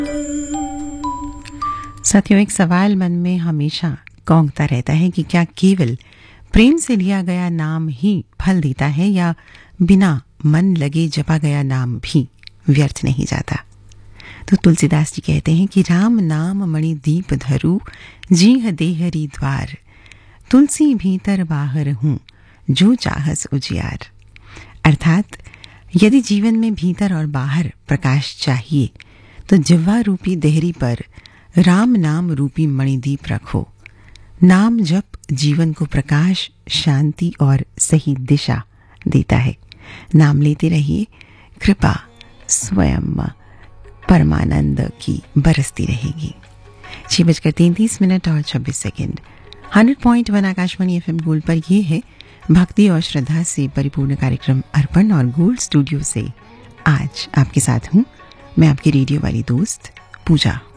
साथियों, एक सवाल मन में हमेशा कौंधता रहता है कि क्या केवल प्रेम से लिया गया नाम ही फल देता है या बिना मन लगे जपा गया नाम भी व्यर्थ नहीं जाता। तो तुलसीदास जी कहते हैं कि राम नाम मणि दीप धरु जीह देहरी द्वार, तुलसी भीतर बाहर हूं जो चाहस उजियार। अर्थात यदि जीवन में भीतर और बाहर प्रकाश चाहिए तो जिह्वा रूपी देहरी पर राम नाम रूपी मणिदीप रखो। नाम जप जीवन को प्रकाश, शांति और सही दिशा देता है। नाम लेते रहिए, कृपा स्वयं परमानंद की बरसती रहेगी। 6:33 और 26 सेकंड। 100.1 आकाशवाणी FM गोल्ड पर यह है भक्ति और श्रद्धा से परिपूर्ण कार्यक्रम अर्पण, और गोल्ड स्टूडियो से आज आपके साथ हूं मैं, आपकी रेडियो वाली दोस्त पूजा।